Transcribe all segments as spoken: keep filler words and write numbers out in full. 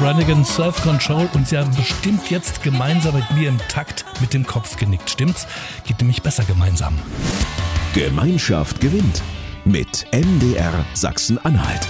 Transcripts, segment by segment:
Brannigan Surf Control und Sie haben bestimmt jetzt gemeinsam mit mir im Takt mit dem Kopf genickt. Stimmt's? Geht nämlich besser gemeinsam. Gemeinschaft gewinnt mit M D R Sachsen-Anhalt.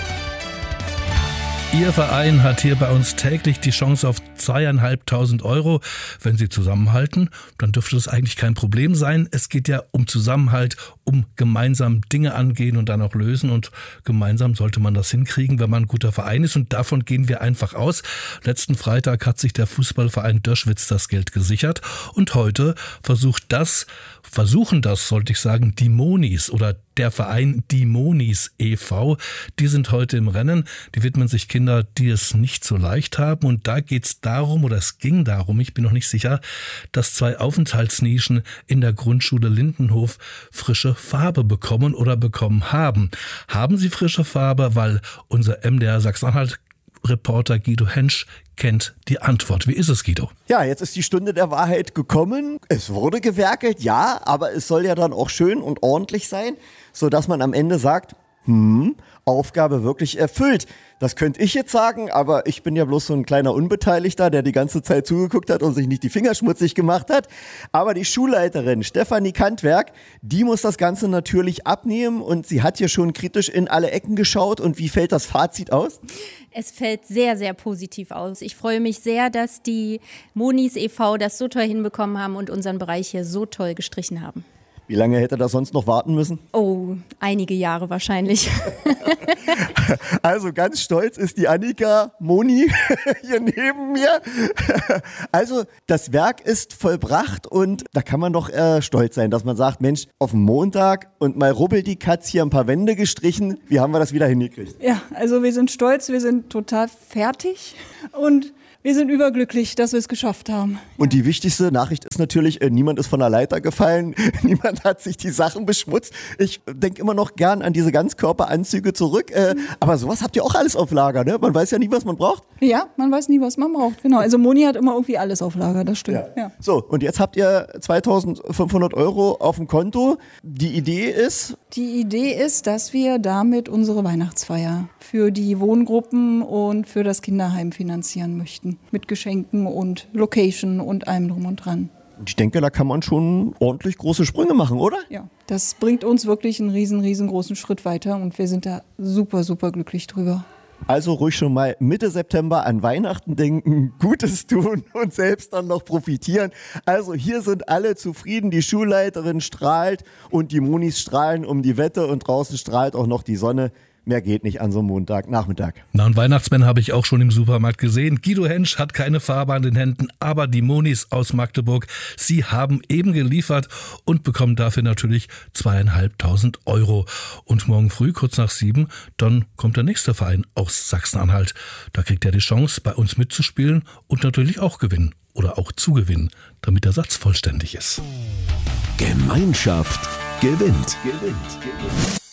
Ihr Verein hat hier bei uns täglich die Chance auf zweieinhalbtausend Euro. Wenn Sie zusammenhalten, dann dürfte das eigentlich kein Problem sein. Es geht ja um Zusammenhalt, um gemeinsam Dinge angehen und dann auch lösen. Und gemeinsam sollte man das hinkriegen, wenn man ein guter Verein ist. Und davon gehen wir einfach aus. Letzten Freitag hat sich der Fußballverein Döschwitz das Geld gesichert. Und heute versucht das, versuchen das, sollte ich sagen, die Monis oder der Verein Die Monis e V. Die sind heute im Rennen. Die widmen sich Kinder, die es nicht so leicht haben. Und da geht es darum, oder es ging darum, ich bin noch nicht sicher, dass zwei Aufenthaltsnischen in der Grundschule Lindenhof frische Farbe bekommen oder bekommen haben. Haben sie frische Farbe, weil unser M D R Sachsen-Anhalt Reporter Guido Hensch kennt die Antwort. Wie ist es, Guido? Ja, jetzt ist die Stunde der Wahrheit gekommen. Es wurde gewerkelt, ja, aber es soll ja dann auch schön und ordentlich sein, sodass man am Ende sagt, hm, Aufgabe wirklich erfüllt. Das könnte ich jetzt sagen, aber ich bin ja bloß so ein kleiner Unbeteiligter, der die ganze Zeit zugeguckt hat und sich nicht die Finger schmutzig gemacht hat. Aber die Schulleiterin Stefanie Kantwerk, die muss das Ganze natürlich abnehmen und sie hat hier schon kritisch in alle Ecken geschaut. Und wie fällt das Fazit aus? Es fällt sehr, sehr positiv aus. Ich freue mich sehr, dass die Monis e V das so toll hinbekommen haben und unseren Bereich hier so toll gestrichen haben. Wie lange hätte das sonst noch warten müssen? Oh, einige Jahre wahrscheinlich. Also ganz stolz ist die Annika Moni hier neben mir. Also das Werk ist vollbracht und da kann man doch äh, stolz sein, dass man sagt, Mensch, auf dem Montag und mal rubbelt die Katz hier ein paar Wände gestrichen. Wie haben wir das wieder hingekriegt? Ja, also wir sind stolz, wir sind total fertig und wir sind überglücklich, dass wir es geschafft haben. Und die wichtigste Nachricht ist natürlich, äh, niemand ist von der Leiter gefallen, niemand hat sich die Sachen beschmutzt. Ich denke immer noch gern an diese Ganzkörperanzüge zurück, äh, aber sowas habt ihr auch alles auf Lager, ne? Man weiß ja nie, was man braucht. Ja, man weiß nie, was man braucht, genau. Also Moni hat immer irgendwie alles auf Lager, das stimmt. Ja. Ja. So, und jetzt habt ihr zweitausendfünfhundert Euro auf dem Konto. Die Idee ist? Die Idee ist, dass wir damit unsere Weihnachtsfeier für die Wohngruppen und für das Kinderheim finanzieren möchten. Mit Geschenken und Location und allem drum und dran. Ich denke, da kann man schon ordentlich große Sprünge machen, oder? Ja, das bringt uns wirklich einen riesen, riesengroßen Schritt weiter und wir sind da super, super glücklich drüber. Also ruhig schon mal Mitte September an Weihnachten denken, Gutes tun und selbst dann noch profitieren. Also hier sind alle zufrieden, die Schulleiterin strahlt und die Monis strahlen um die Wette und draußen strahlt auch noch die Sonne. Mehr geht nicht an so einem Montagnachmittag. Na, und Weihnachtsmänner habe ich auch schon im Supermarkt gesehen. Guido Hensch hat keine Farbe an den Händen, aber die Monis aus Magdeburg, sie haben eben geliefert und bekommen dafür natürlich zweieinhalbtausend Euro. Und morgen früh, kurz nach sieben, dann kommt der nächste Verein aus Sachsen-Anhalt. Da kriegt er die Chance, bei uns mitzuspielen und natürlich auch gewinnen oder auch zu gewinnen, damit der Satz vollständig ist. Gemeinschaft gewinnt. gewinnt. gewinnt.